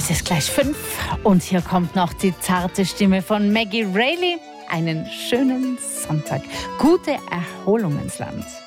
Es ist gleich 5 und hier kommt noch die zarte Stimme von Maggie Reilly. Einen schönen Sonntag. Gute Erholung ins Land.